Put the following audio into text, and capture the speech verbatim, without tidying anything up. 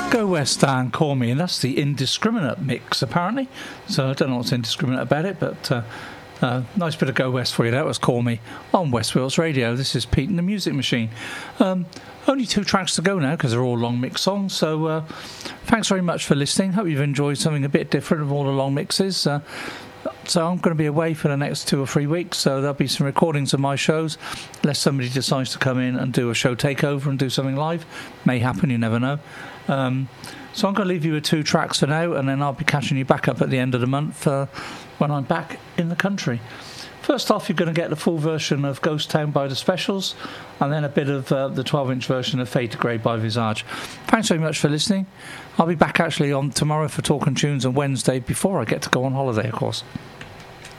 Go West and Call Me, and that's the Indiscriminate mix apparently, so I don't know what's indiscriminate about it, but uh, uh, nice bit of Go West for you. That was Call Me on West Wales Radio. This is Pete and the Music Machine. Um, only two tracks to go now because they're all long mix songs, so uh, thanks very much for listening. Hope you've enjoyed something a bit different of all the long mixes. Uh, So I'm going to be away for the next two or three weeks, so there'll be some recordings of my shows, unless somebody decides to come in and do a show takeover and do something live. May happen, you never know. Um, so I'm going to leave you with two tracks for now, and then I'll be catching you back up at the end of the month uh, when I'm back in the country. First off, you're going to get the full version of Ghost Town by The Specials, and then a bit of uh, the twelve-inch version of Fade to Grey by Visage. Thanks very much for listening. I'll be back actually on tomorrow for Talking Tunes, and Wednesday before I get to go on holiday, of course.